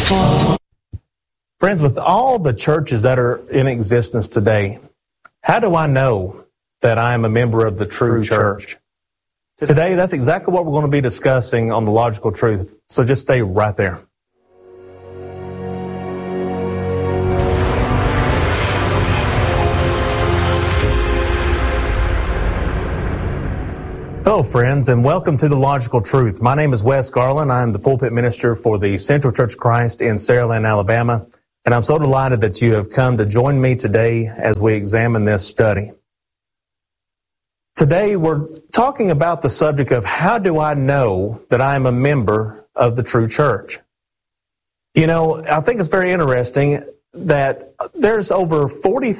Friends, with all the churches that are in existence today, how do I know that I am a member of the true church? Today, that's exactly what we're going to be discussing on The Logical Truth. So just stay right there. Hello, friends, and welcome to The Logical Truth. My name is Wes Garland. I'm the pulpit minister for the Central Church of Christ in Saraland, Alabama, and I'm so delighted that you have come to join me today as we examine this study. Today, we're talking about the subject of how do I know that I am a member of the true church? You know, I think it's very interesting that there's over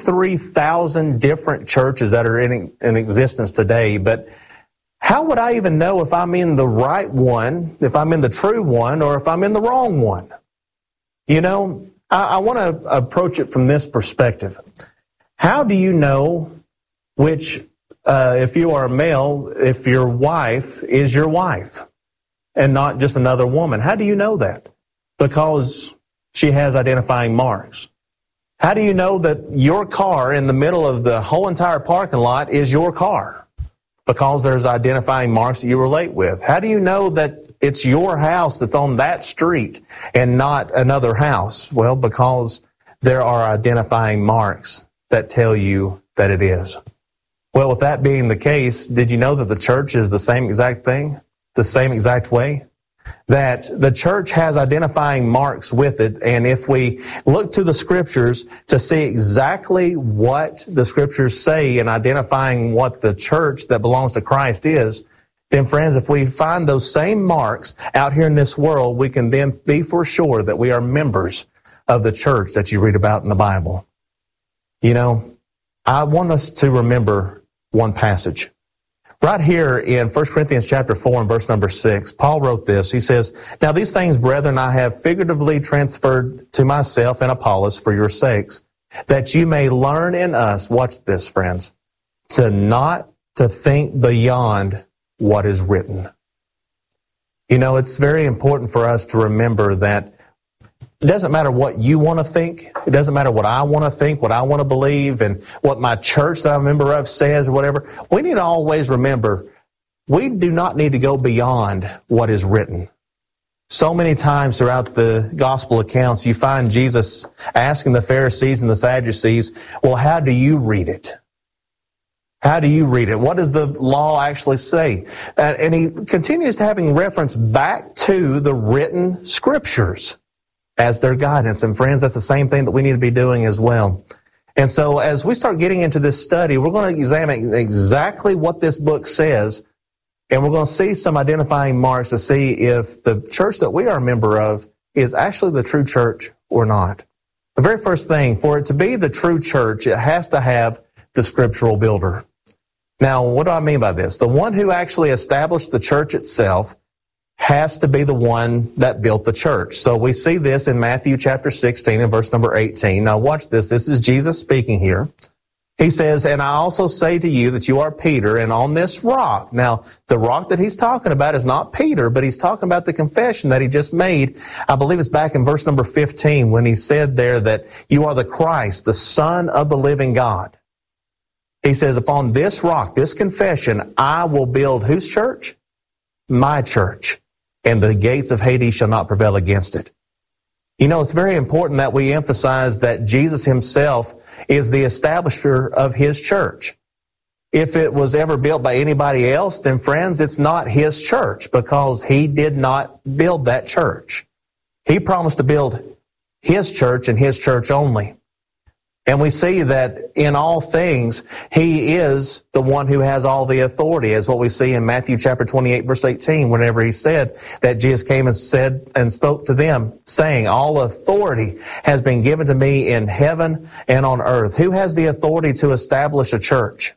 43,000 different churches that are in existence today, but how would I even know if I'm in the right one, if I'm in the true one, or if I'm in the wrong one? You know, I want to approach it from this perspective. How do you know which, if you are a male, if your wife is your wife and not just another woman? How do you know that? Because she has identifying marks. How do you know that your car in the middle of the whole entire parking lot is your car? Because there's identifying marks that you relate with. How do you know that it's your house that's on that street and not another house? Well, because there are identifying marks that tell you that it is. Well, with that being the case, did you know that the church is the same exact thing, the same exact way? That the church has identifying marks with it, and if we look to the Scriptures to see exactly what the Scriptures say in identifying what the church that belongs to Christ is, then friends, if we find those same marks out here in this world, we can then be for sure that we are members of the church that you read about in the Bible. You know, I want us to remember one passage. Right here in 1 Corinthians chapter 4 and verse number 6, Paul wrote this. He says, "Now these things, brethren, I have figuratively transferred to myself and Apollos for your sakes, that you may learn in us," watch this, friends, "to not to think beyond what is written." You know, it's very important for us to remember that it doesn't matter what you want to think. It doesn't matter what I want to think, what I want to believe, and what my church that I'm a member of says or whatever. We need to always remember, we do not need to go beyond what is written. So many times throughout the gospel accounts, you find Jesus asking the Pharisees and the Sadducees, well, how do you read it? How do you read it? What does the law actually say? And he continues to having reference back to the written Scriptures as their guidance. And friends, that's the same thing that we need to be doing as well. And so as we start getting into this study, we're going to examine exactly what this book says, and we're going to see some identifying marks to see if the church that we are a member of is actually the true church or not. The very first thing, for it to be the true church, it has to have the scriptural builder. Now, what do I mean by this? The one who actually established the church itself has to be the one that built the church. So we see this in Matthew chapter 16 and verse number 18. Now watch this. This is Jesus speaking here. He says, "And I also say to you that you are Peter, and on this rock." Now, the rock that he's talking about is not Peter, but he's talking about the confession that he just made. I believe it's back in verse number 15 when he said there that you are the Christ, the Son of the living God. He says, upon this rock, this confession, I will build whose church? My church. And the gates of Hades shall not prevail against it. You know, it's very important that we emphasize that Jesus himself is the establisher of his church. If it was ever built by anybody else, then friends, it's not his church because he did not build that church. He promised to build his church and his church only. And we see that in all things, he is the one who has all the authority, as what we see in Matthew chapter 28, verse 18, whenever he said that Jesus came and said and spoke to them, saying, all authority has been given to me in heaven and on earth. Who has the authority to establish a church?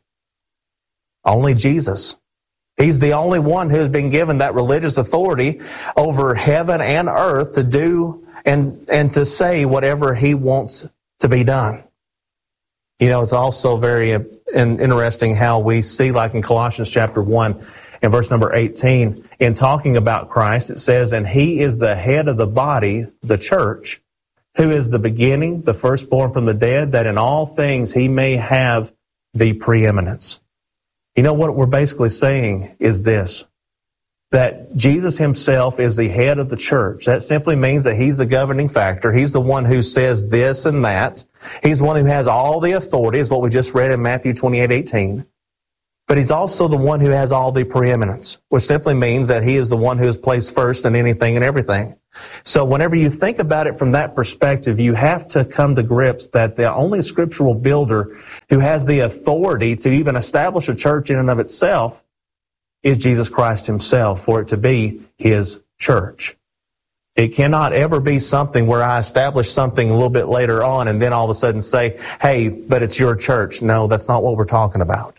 Only Jesus. He's the only one who has been given that religious authority over heaven and earth to do and to say whatever he wants to be done. You know, it's also very interesting how we see, like in Colossians chapter 1 in verse number 18, in talking about Christ, it says, and he is the head of the body, the church, who is the beginning, the firstborn from the dead, that in all things he may have the preeminence. You know what we're basically saying is this, that Jesus himself is the head of the church. That simply means that he's the governing factor. He's the one who says this and that. He's the one who has all the authority, is what we just read in Matthew 28:18. But he's also the one who has all the preeminence, which simply means that he is the one who is placed first in anything and everything. So whenever you think about it from that perspective, you have to come to grips that the only scriptural builder who has the authority to even establish a church in and of itself is Jesus Christ himself, for it to be his church. It cannot ever be something where I establish something a little bit later on and then all of a sudden say, hey, but it's your church. No, that's not what we're talking about.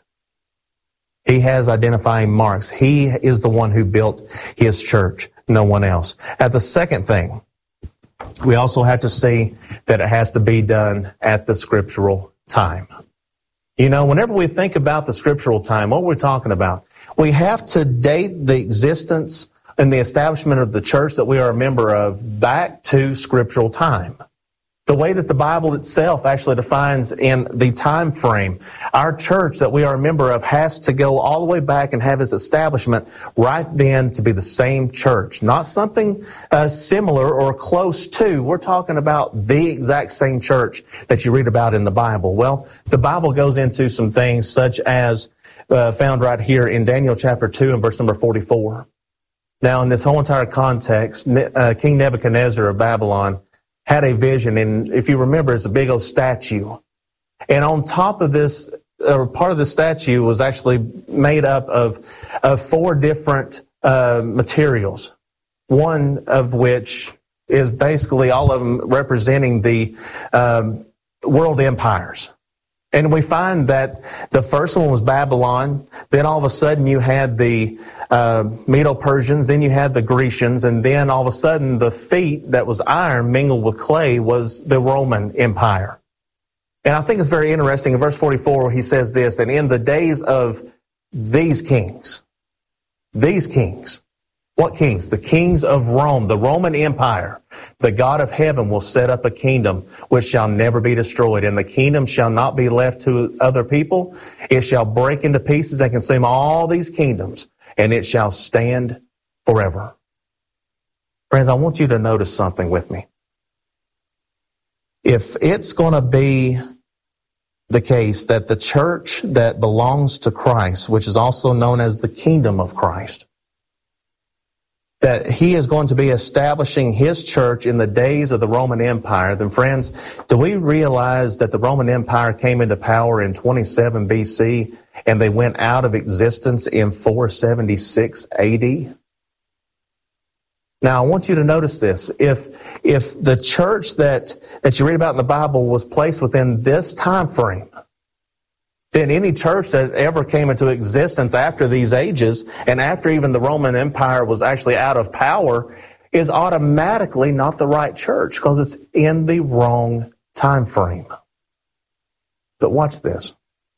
He has identifying marks. He is the one who built his church, no one else. And the second thing, we also have to see that it has to be done at the scriptural time. You know, whenever we think about the scriptural time, what are we talking about? We have to date the existence and the establishment of the church that we are a member of back to scriptural time. The way that the Bible itself actually defines in the time frame. Our church that we are a member of has to go all the way back and have its establishment right then to be the same church. Not something similar or close to. We're talking about the exact same church that you read about in the Bible. Well, the Bible goes into some things such as found right here in Daniel chapter 2 and verse number 44. Now, in this whole entire context, King Nebuchadnezzar of Babylon had a vision, and if you remember, it's a big old statue. And on top of this, part of the statue was actually made up of four different materials, one of which is basically all of them representing the world empires. And we find that the first one was Babylon. Then all of a sudden you had the Medo-Persians. Then you had the Grecians. And then all of a sudden the feet that was iron mingled with clay was the Roman Empire. And I think it's very interesting in verse 44 where he says this, and in the days of these kings. What kings? The kings of Rome, the Roman Empire. The God of heaven will set up a kingdom which shall never be destroyed, and the kingdom shall not be left to other people. It shall break into pieces and consume all these kingdoms, and it shall stand forever. Friends, I want you to notice something with me. If it's going to be the case that the church that belongs to Christ, which is also known as the kingdom of Christ, that he is going to be establishing his church in the days of the Roman Empire, then friends, do we realize that the Roman Empire came into power in 27 BC and they went out of existence in 476 AD? Now, I want you to notice this. If the church that you read about in the Bible was placed within this time frame, then any church that ever came into existence after these ages and after even the Roman Empire was actually out of power is automatically not the right church because it's in the wrong time frame. But watch this.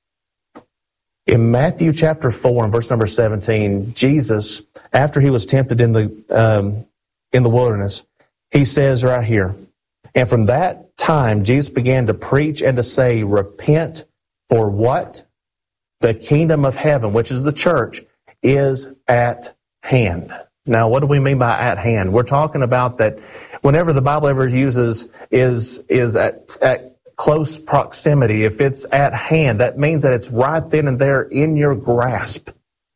In Matthew chapter 4 and verse number 17, Jesus, after he was tempted in the wilderness, he says right here, and from that time Jesus began to preach and to say, repent, for what? The kingdom of heaven, which is the church, is at hand. Now, what do we mean by at hand? We're talking about that whenever the Bible ever uses is at close proximity. If it's at hand, that means that it's right then and there in your grasp.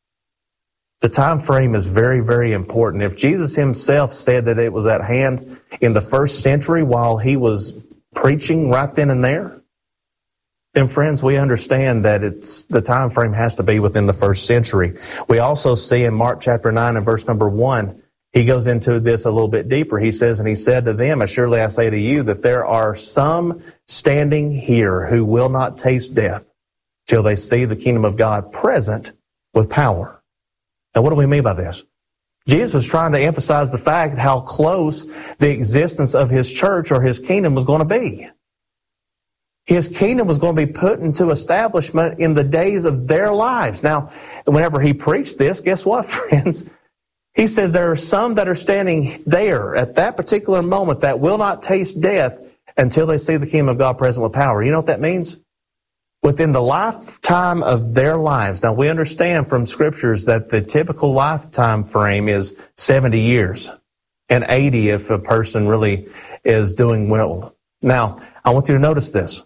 The time frame is very, very important. If Jesus himself said that it was at hand in the first century while he was preaching right then and there, then friends, we understand that the time frame has to be within the first century. We also see in Mark chapter 9 and verse number 1, he goes into this a little bit deeper. He says, and he said to them, assuredly I say to you that there are some standing here who will not taste death till they see the kingdom of God present with power. Now, what do we mean by this? Jesus was trying to emphasize the fact how close the existence of his church or his kingdom was going to be. His kingdom was going to be put into establishment in the days of their lives. Now, whenever he preached this, guess what, friends? He says there are some that are standing there at that particular moment that will not taste death until they see the kingdom of God present with power. You know what that means? Within the lifetime of their lives. Now, we understand from scriptures that the typical lifetime frame is 70 years and 80 if a person really is doing well. Now, I want you to notice this.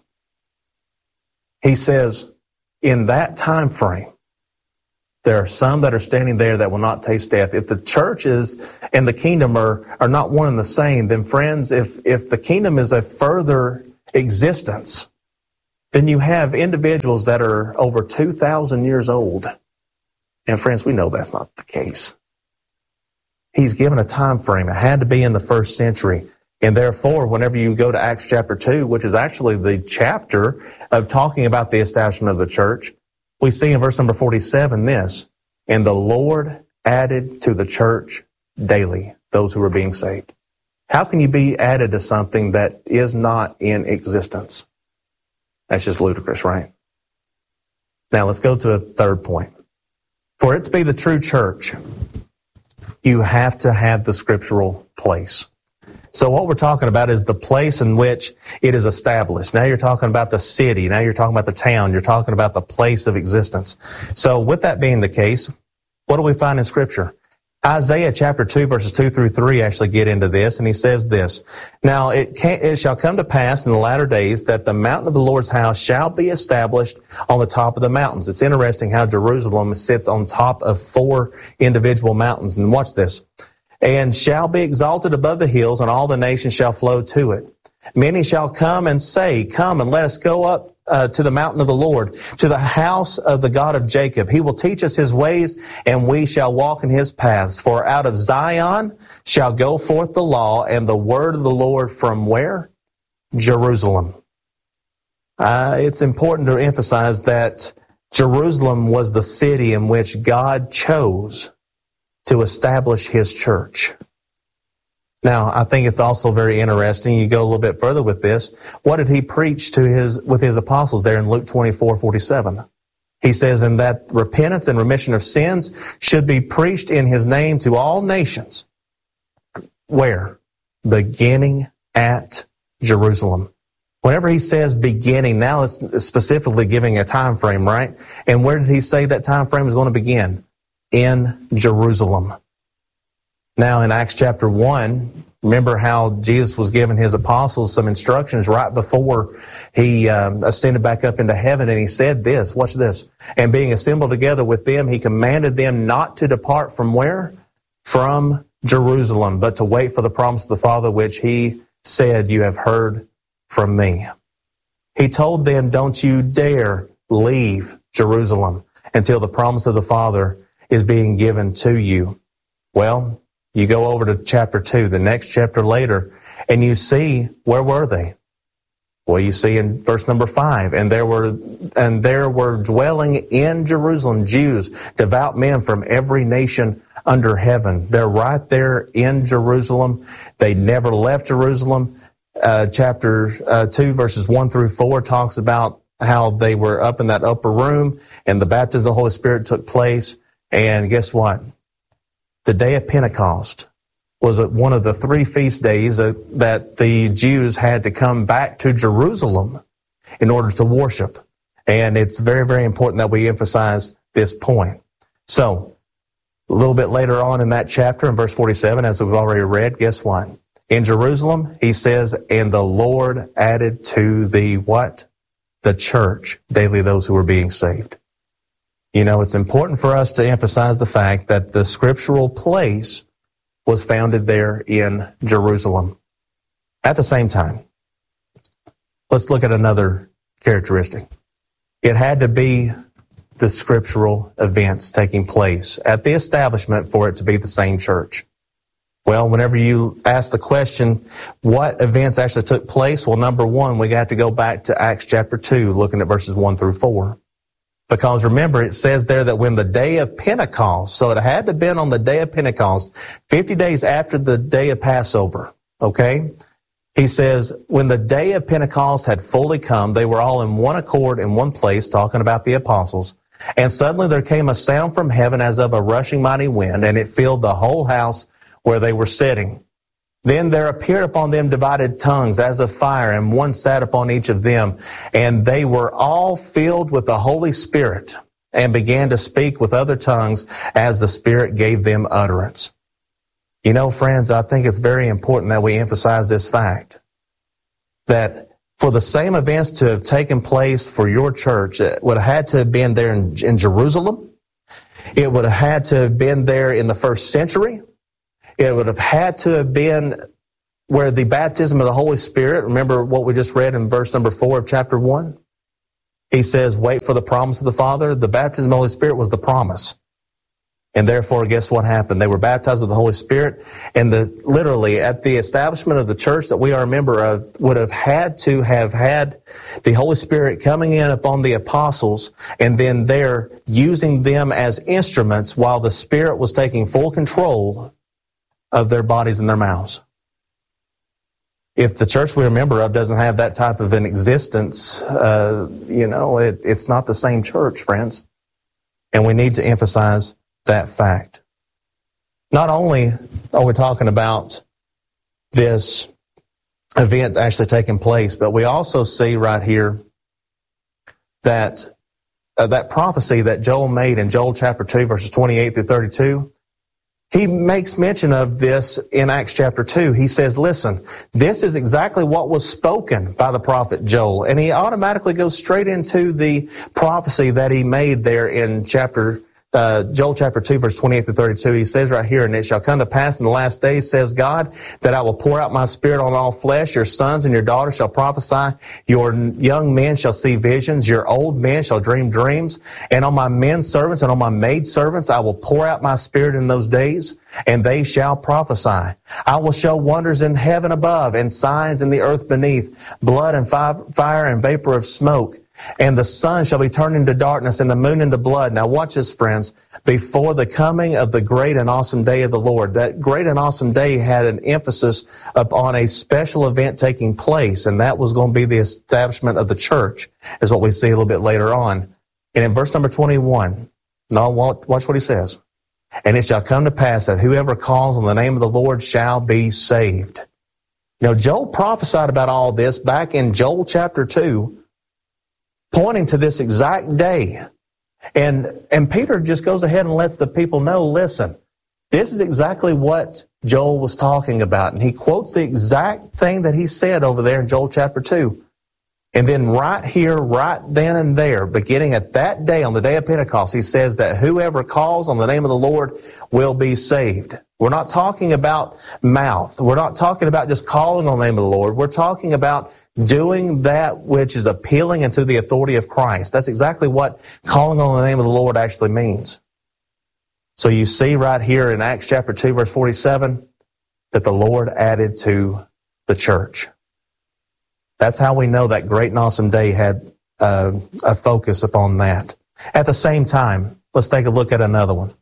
He says, in that time frame, there are some that are standing there that will not taste death. If the churches and the kingdom are not one and the same, then friends, if the kingdom is a further existence, then you have individuals that are over 2,000 years old. And friends, we know that's not the case. He's given a time frame. It had to be in the first century. And therefore, whenever you go to Acts chapter 2, which is actually the chapter of talking about the establishment of the church, we see in verse number 47 this, and the Lord added to the church daily those who were being saved. How can you be added to something that is not in existence? That's just ludicrous, right? Now let's go to a third point. For it to be the true church, you have to have the scriptural place. So what we're talking about is the place in which it is established. Now you're talking about the city. Now you're talking about the town. You're talking about the place of existence. So with that being the case, what do we find in Scripture? Isaiah chapter 2 verses 2 through 3 actually get into this, and he says this, Now it shall come to pass in the latter days that the mountain of the Lord's house shall be established on the top of the mountains. It's interesting how Jerusalem sits on top of 4 individual mountains. And watch this. And shall be exalted above the hills, and all the nations shall flow to it. Many shall come and say, Come and let us go up to the mountain of the Lord, to the house of the God of Jacob. He will teach us his ways, and we shall walk in his paths. For out of Zion shall go forth the law and the word of the Lord from where? Jerusalem. It's important to emphasize that Jerusalem was the city in which God chose to establish his church. Now, I think it's also very interesting. You go a little bit further with this. What did he preach with his apostles there in Luke 24:47? He says, And that repentance and remission of sins should be preached in his name to all nations. Where? Beginning at Jerusalem. Whenever he says beginning, now it's specifically giving a time frame, right? And where did he say that time frame is going to begin? In Jerusalem. Now in Acts chapter 1, remember how Jesus was giving his apostles some instructions right before he ascended back up into heaven, and he said this, watch this, And being assembled together with them, he commanded them not to depart from where? From Jerusalem, but to wait for the promise of the Father, which he said, You have heard from me. He told them, Don't you dare leave Jerusalem until the promise of the Father is being given to you. Well, you go over to chapter 2, the next chapter later, and you see, where were they? Well, you see in verse number 5, and there were dwelling in Jerusalem Jews, devout men from every nation under heaven. They're right there in Jerusalem. They never left Jerusalem. Chapter 2, verses 1 through 4 talks about how they were up in that upper room, and the baptism of the Holy Spirit took place. And guess what? The day of Pentecost was one of the 3 feast days that the Jews had to come back to Jerusalem in order to worship. And it's very, very important that we emphasize this point. So, a little bit later on in that chapter, in verse 47, as we've already read, guess what? In Jerusalem, he says, And the Lord added to the what? The church daily those who were being saved. You know, it's important for us to emphasize the fact that the scriptural place was founded there in Jerusalem. At the same time, let's look at another characteristic. It had to be the scriptural events taking place at the establishment for it to be the same church. Well, whenever you ask the question, what events actually took place? Well, number 1, we got to go back to Acts chapter 2, looking at verses 1 through 4. Because remember, it says there that when the day of Pentecost, so it had to have been on the day of Pentecost, 50 days after the day of Passover, okay? He says, when the day of Pentecost had fully come, they were all in one accord in one place, talking about the apostles. And suddenly there came a sound from heaven as of a rushing mighty wind, and it filled the whole house where they were sitting. Then there appeared upon them divided tongues as of fire, and one sat upon each of them. And they were all filled with the Holy Spirit, and began to speak with other tongues as the Spirit gave them utterance. You know, friends, I think it's very important that we emphasize this fact, that for the same events to have taken place for your church, it would have had to have been there in Jerusalem. It would have had to have been there in the first century. It would have had to have been where the baptism of the Holy Spirit, remember what we just read in verse number 4 of chapter 1? He says, wait for the promise of the Father. The baptism of the Holy Spirit was the promise. And therefore, guess what happened? They were baptized with the Holy Spirit, and literally at the establishment of the church that we are a member of would have had to have had the Holy Spirit coming in upon the apostles, and then they're using them as instruments while the Spirit was taking full control of their bodies and their mouths. If the church we're a member of doesn't have that type of an existence, it's not the same church, friends. And we need to emphasize that fact. Not only are we talking about this event actually taking place, but we also see right here that that prophecy that Joel made in Joel chapter 2, verses 28 through 32, he makes mention of this in Acts chapter 2. He says, listen, this is exactly what was spoken by the prophet Joel. And he automatically goes straight into the prophecy that he made there in Joel chapter 2, verse 28 to 32, he says right here, and it shall come to pass in the last days, says God, that I will pour out my Spirit on all flesh. Your sons and your daughters shall prophesy. Your young men shall see visions. Your old men shall dream dreams. And on my men servants and on my maid servants I will pour out my Spirit in those days, and they shall prophesy. I will show wonders in heaven above and signs in the earth beneath, blood and fire and vapor of smoke. And the sun shall be turned into darkness and the moon into blood. Now watch this, friends. Before the coming of the great and awesome day of the Lord. That great and awesome day had an emphasis upon a special event taking place, and that was going to be the establishment of the church, is what we see a little bit later on. And in verse number 21, now watch what he says. And it shall come to pass that whoever calls on the name of the Lord shall be saved. Now Joel prophesied about all this back in Joel chapter 2, pointing to this exact day. And Peter just goes ahead and lets the people know, listen, this is exactly what Joel was talking about. And he quotes the exact thing that he said over there in Joel chapter 2. And then right here, right then and there, beginning at that day, on the day of Pentecost, he says that whoever calls on the name of the Lord will be saved. We're not talking about mouth. We're not talking about just calling on the name of the Lord. We're talking about doing that which is appealing unto the authority of Christ. That's exactly what calling on the name of the Lord actually means. So you see right here in Acts chapter 2, verse 47, that the Lord added to the church. That's how we know that great and awesome day had a focus upon that. At the same time, let's take a look at another one.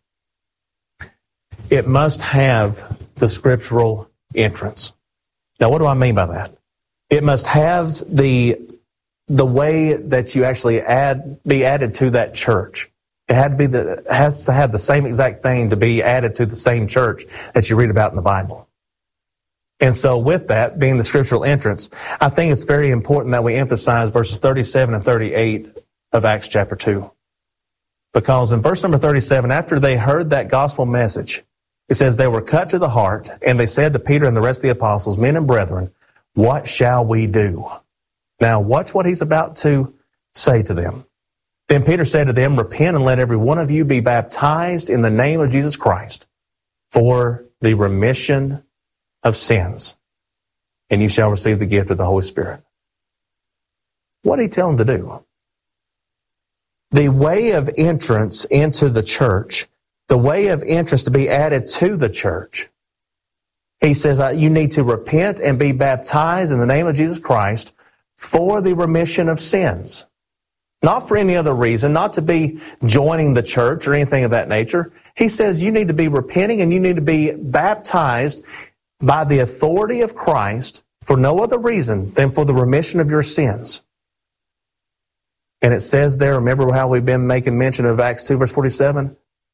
It must have the scriptural entrance. Now, what do I mean by that? It must have the way that you actually be added to that church. It has to have the same exact thing to be added to the same church that you read about in the Bible. And so with that being the scriptural entrance, I think it's very important that we emphasize verses 37 and 38 of Acts chapter 2. Because in verse number 37, after they heard that gospel message, it says, they were cut to the heart, and they said to Peter and the rest of the apostles, men and brethren, what shall we do? Now watch what he's about to say to them. Then Peter said to them, repent and let every one of you be baptized in the name of Jesus Christ for the remission of sins, and you shall receive the gift of the Holy Spirit. What did he tell them to do? The way of entrance into the church, the way of entrance to be added to the church, he says you need to repent and be baptized in the name of Jesus Christ for the remission of sins. Not for any other reason, not to be joining the church or anything of that nature. He says you need to be repenting and you need to be baptized by the authority of Christ for no other reason than for the remission of your sins. And it says there, remember how we've been making mention of Acts 2 verse 47?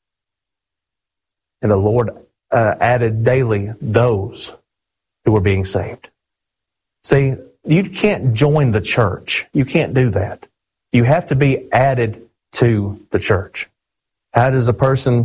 And the Lord added daily those who were being saved. See, you can't join the church. You can't do that. You have to be added to the church. How does the person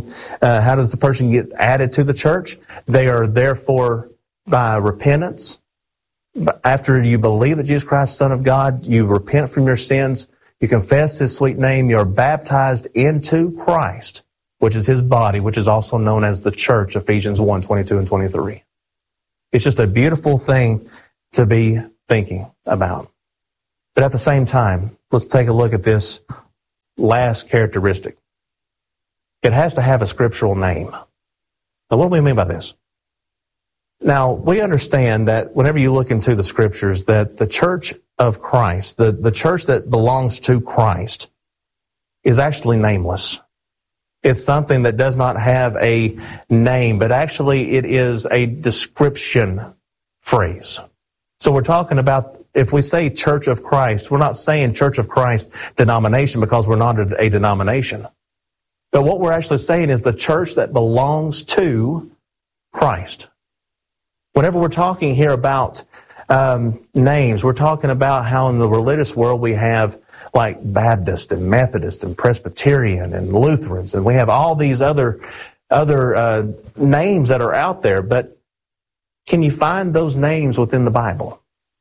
get added to the church? They are therefore by repentance. After you believe that Jesus Christ is the Son of God, you repent from your sins, you confess His sweet name, you're baptized into Christ, which is His body, which is also known as the church, Ephesians 1, 22 and 23. It's just a beautiful thing to be thinking about. But at the same time, let's take a look at this last characteristic. It has to have a scriptural name. Now, what do we mean by this? Now, we understand that whenever you look into the scriptures, that the church of Christ, the church that belongs to Christ, is actually nameless. It's something that does not have a name, but actually it is a description phrase. So we're talking about, if we say Church of Christ, we're not saying Church of Christ denomination because we're not a denomination. But what we're actually saying is the church that belongs to Christ. Whenever we're talking here about names, we're talking about how in the religious world we have like Baptist and Methodist and Presbyterian and Lutherans, and we have all these other names that are out there, but can you find those names within the Bible?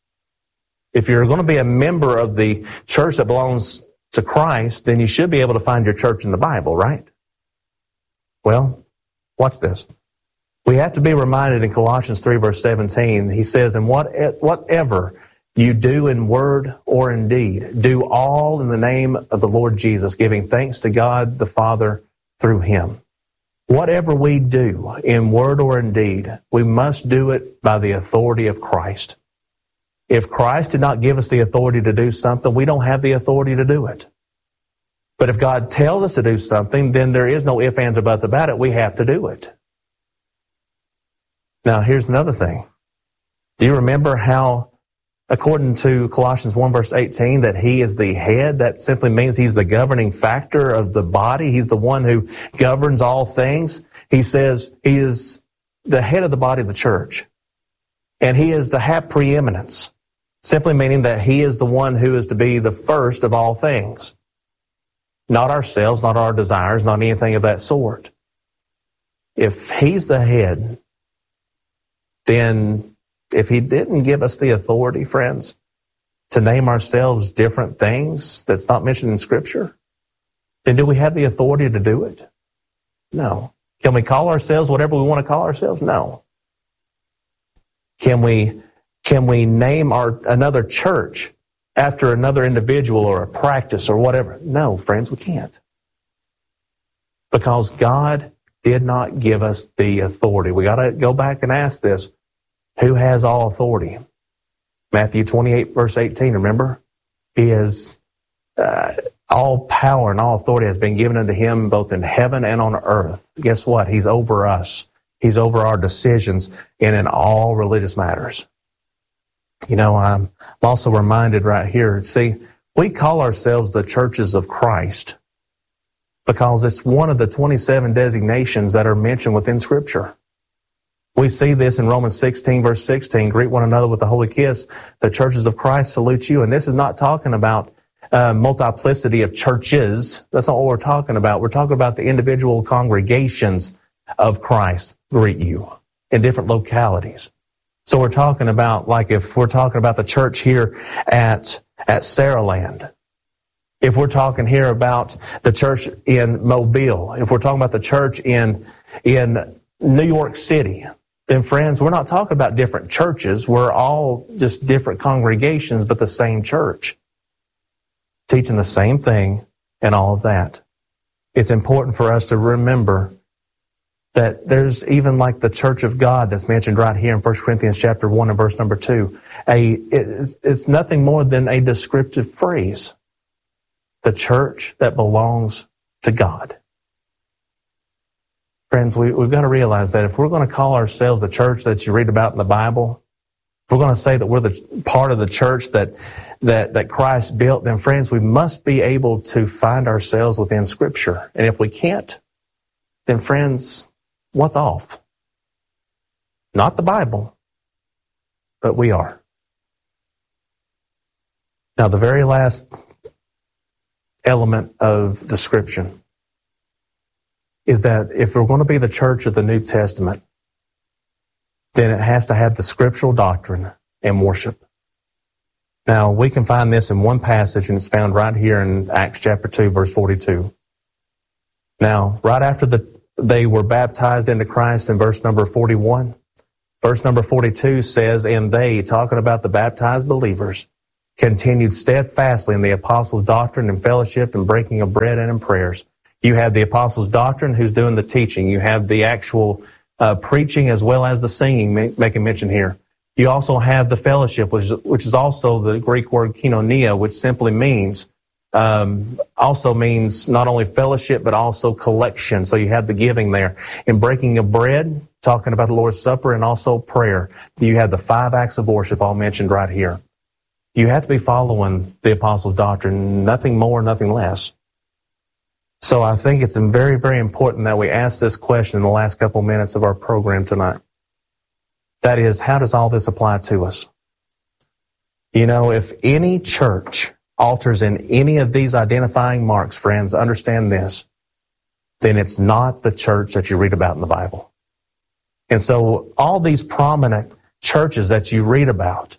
If you're going to be a member of the church that belongs to Christ, then you should be able to find your church in the Bible, right? Well, watch this. We have to be reminded in Colossians 3 verse 17, he says, and whatever you do in word or in deed, do all in the name of the Lord Jesus, giving thanks to God the Father through Him. Whatever we do in word or in deed, we must do it by the authority of Christ. If Christ did not give us the authority to do something, we don't have the authority to do it. But if God tells us to do something, then there is no ifs, ands, or buts about it. We have to do it. Now, here's another thing. Do you remember how, according to Colossians 1 verse 18, that He is the head? That simply means He's the governing factor of the body. He's the one who governs all things. He says He is the head of the body of the church. And He is to have preeminence, simply meaning that He is the one who is to be the first of all things. Not ourselves, not our desires, not anything of that sort. If He's the head, then if He didn't give us the authority, friends, to name ourselves different things that's not mentioned in Scripture, then do we have the authority to do it? No. Can we call ourselves whatever we want to call ourselves? No. Can we name another church after another individual or a practice or whatever? No, friends, we can't. Because God did not give us the authority. We got to go back and ask this. Who has all authority? Matthew 28 verse 18, remember? He has all power and all authority has been given unto Him both in heaven and on earth. Guess what? He's over us. He's over our decisions and in all religious matters. You know, I'm also reminded right here, see, we call ourselves the churches of Christ because it's one of the 27 designations that are mentioned within Scripture. We see this in Romans 16, verse 16, greet one another with a holy kiss. The churches of Christ salute you. And this is not talking about multiplicity of churches. That's not what we're talking about. We're talking about the individual congregations of Christ greet you in different localities. So we're talking about, like if we're talking about the church here at Saraland, if we're talking here about the church in Mobile, if we're talking about the church in New York City, then friends, we're not talking about different churches. We're all just different congregations, but the same church, teaching the same thing and all of that. It's important for us to remember that there's even like the church of God that's mentioned right here in 1 Corinthians chapter 1 and verse number 2. It's nothing more than a descriptive phrase. The church that belongs to God. Friends, we've got to realize that if we're going to call ourselves the church that you read about in the Bible, if we're going to say that we're the part of the church that Christ built, then friends, we must be able to find ourselves within Scripture. And if we can't, then friends, what's off? Not the Bible, but we are. Now, the very last element of description is that if we're going to be the church of the New Testament, then it has to have the scriptural doctrine and worship. Now, we can find this in one passage, and it's found right here in Acts chapter 2, verse 42. Now, right after they were baptized into Christ in verse number 41, verse number 42 says, and they, talking about the baptized believers, continued steadfastly in the apostles' doctrine and fellowship and breaking of bread and in prayers. You have the apostles' doctrine who's doing the teaching. You have the actual preaching as well as the singing, making mention here. You also have the fellowship, which is also the Greek word koinonia, which simply means, also means not only fellowship, but also collection. So you have the giving there. In breaking of bread, talking about the Lord's Supper, and also prayer. You have the 5 acts of worship all mentioned right here. You have to be following the apostles' doctrine, nothing more, nothing less. So I think it's very, very important that we ask this question in the last couple minutes of our program tonight. That is, how does all this apply to us? You know, if any church alters in any of these identifying marks, friends, understand this, then it's not the church that you read about in the Bible. And so all these prominent churches that you read about,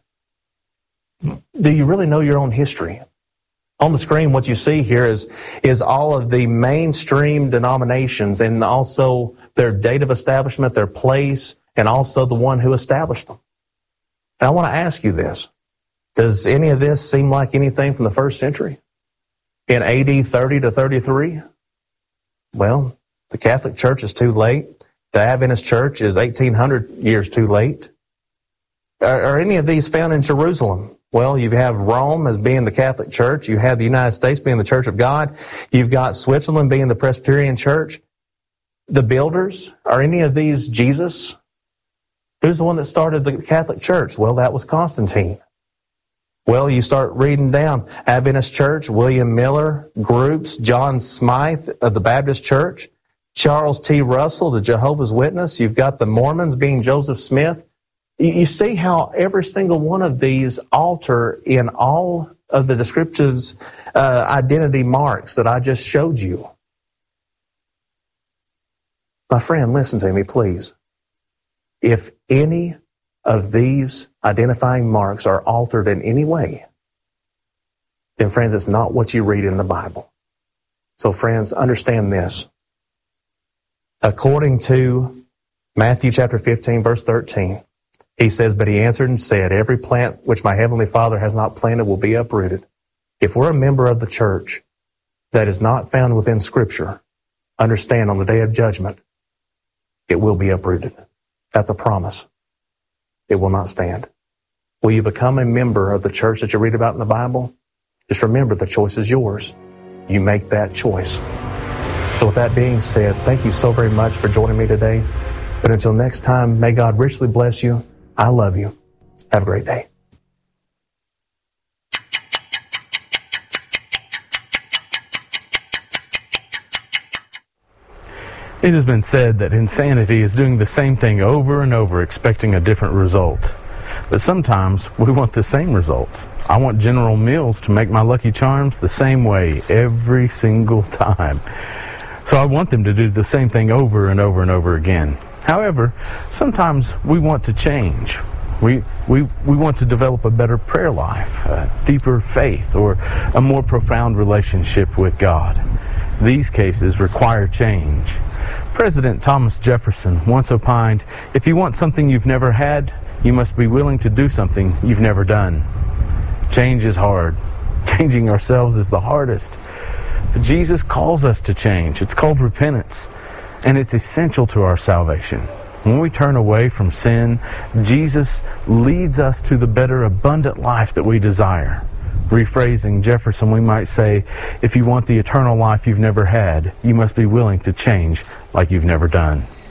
do you really know your own history? On the screen, what you see here is all of the mainstream denominations and also their date of establishment, their place, and also the one who established them. And I want to ask you this. Does any of this seem like anything from the first century? In AD 30 to 33? Well, the Catholic Church is too late. The Adventist Church is 1,800 years too late. Are any of these found in Jerusalem? Well, you have Rome as being the Catholic Church. You have the United States being the Church of God. You've got Switzerland being the Presbyterian Church. The builders, are any of these Jesus? Who's the one that started the Catholic Church? Well, that was Constantine. Well, you start reading down. Adventist Church, William Miller, groups, John Smythe of the Baptist Church, Charles T. Russell, the Jehovah's Witness. You've got the Mormons being Joseph Smith. You see how every single one of these alter in all of the descriptive identity marks that I just showed you. My friend, listen to me, please. If any of these identifying marks are altered in any way, then friends, it's not what you read in the Bible. So friends, understand this. According to Matthew chapter 15, verse 13, he says, but he answered and said, every plant which my heavenly Father has not planted will be uprooted. If we're a member of the church that is not found within Scripture, understand on the day of judgment, it will be uprooted. That's a promise. It will not stand. Will you become a member of the church that you read about in the Bible? Just remember, the choice is yours. You make that choice. So with that being said, thank you so very much for joining me today. But until next time, may God richly bless you. I love you. Have a great day. It has been said that insanity is doing the same thing over and over, expecting a different result. But sometimes we want the same results. I want General Mills to make my Lucky Charms the same way every single time. So I want them to do the same thing over and over and over again. However, sometimes we want to change. We want to develop a better prayer life, a deeper faith, or a more profound relationship with God. These cases require change. President Thomas Jefferson once opined, if you want something you've never had, you must be willing to do something you've never done. Change is hard. Changing ourselves is the hardest. But Jesus calls us to change. It's called repentance, and it's essential to our salvation. When we turn away from sin, Jesus leads us to the better, abundant life that we desire. Rephrasing Jefferson, we might say, if you want the eternal life you've never had, you must be willing to change like you've never done.